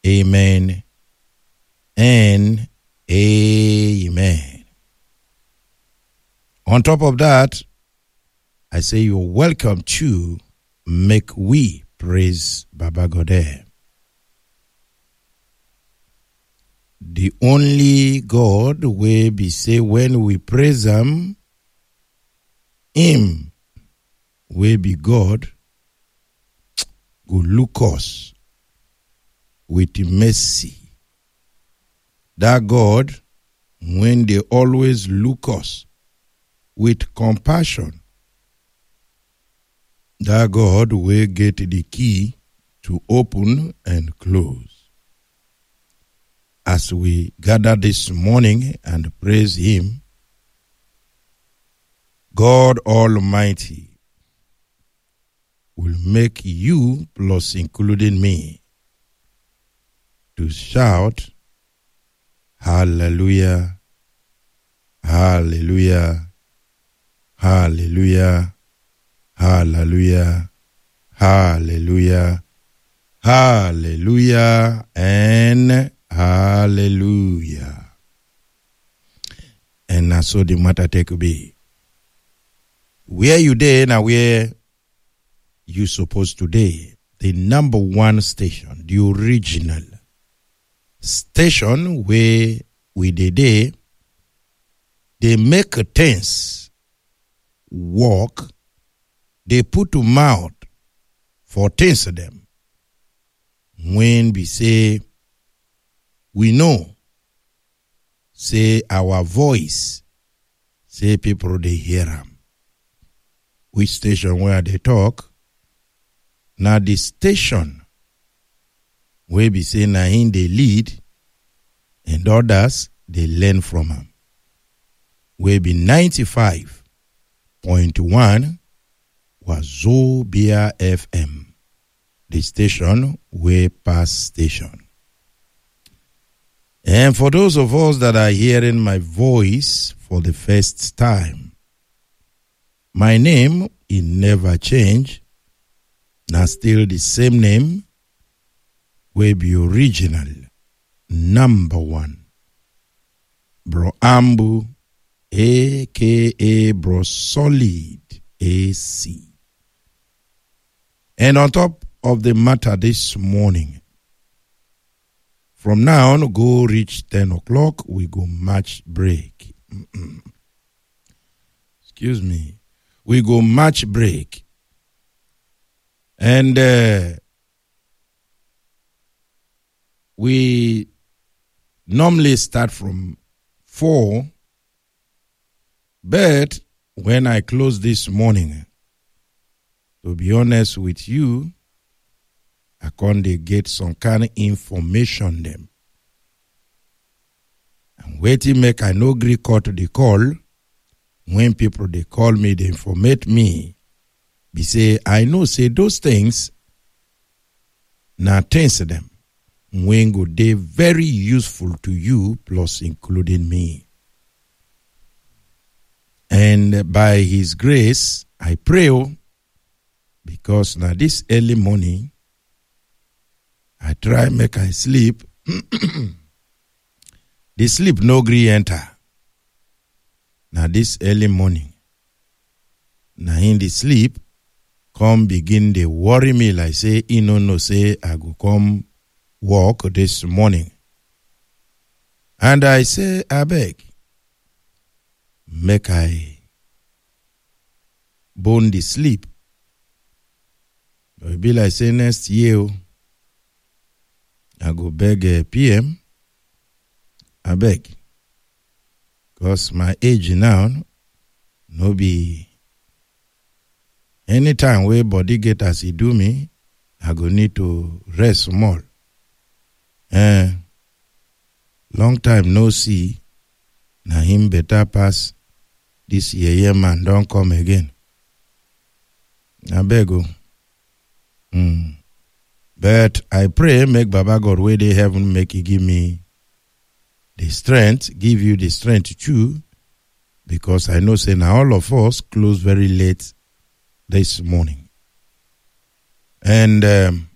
Amen and amen. On top of that, I say you're welcome to Make We Praise Baba Godeh. The only God will be say when we praise him will be God go look us with mercy. That God, when they always look us with compassion, that God will get the key to open and close. As we gather this morning and praise him, God Almighty will make you, plus including me, to shout, hallelujah, hallelujah, hallelujah, hallelujah, hallelujah, hallelujah, and hallelujah. And that's so the matter take be. Where you there now, where you supposed to day? The number one station, the original station where we dey, they make a tense walk, they put to mouth for tense them. When we say, we know, say our voice, say people they hear them. Which station where they talk? Now the station where we say na him they lead and others they learn from him. Where be 95.1 was Zobia FM, the station way past station. And for those of us that are hearing my voice for the first time, my name it never changed. Now still the same name will be original. Number one. Bro Ambu, a.k.a. Bro Solid AC. And on top of the matter this morning, from now on, go reach 10 o'clock, we go match break. Excuse me. We go match break. And we normally start from 4. But when I close this morning, to be honest with you, I can't get some kind of information them. And waiting make I no agree cut the call. When people they call me, they informate me. Be say, I know say those things now things them. When go they very useful to you, plus including me. And by his grace, I pray, because now this early morning, I try make I sleep. The sleep no gree enter. Now this early morning, now in the sleep, come begin they worry me like say, no say I go come walk this morning. And I say, I beg, make I bone the sleep. But it be like say next year, I go beg a PM. I beg. Because my age now, no be anytime where body get as he do me, I go need to rest small. Long time no see. Now him better pass this year man don't come again. I beg you. But I pray, make Baba God where they heaven, make he give me the strength, give you the strength too, because I know say now all of us close very late this morning. And